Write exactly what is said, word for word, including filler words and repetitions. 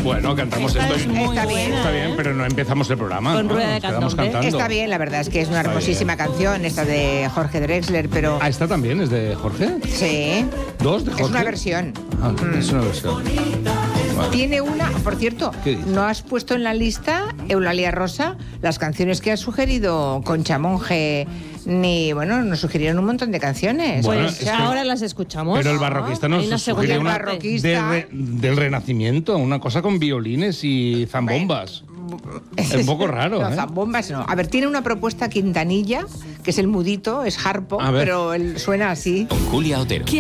Bueno, cantamos Esta esto. es y- muy Está bien, buena, Está bien, ¿eh? pero no empezamos el programa. Con ¿no? rueda de Nos quedamos candombe. cantando. Está bien, la verdad es que es una Está hermosísima bien. canción, esta de Jorge Drexler, pero Ah, esta también es de Jorge. sí, ¿Dos de Jorge? es una versión. Ah, es una versión. Vale. Tiene una, por cierto, ¿Qué dice? ¿no has puesto en la lista, Eulalia Rosa, las canciones que ha sugerido Concha Monge? Ni, bueno, nos sugirieron un montón de canciones. Bueno, Pues es que- ahora las escuchamos. Pero el barroquista nos Hay una sugiere segunda una parte. barroquista. de re- del Renacimiento, una cosa con violines y zambombas. Es un poco raro, No, ¿eh? zambombas no. A ver, tiene una propuesta Quintanilla, que es el mudito, es harpo, A ver. pero él suena así. Con Julia Otero.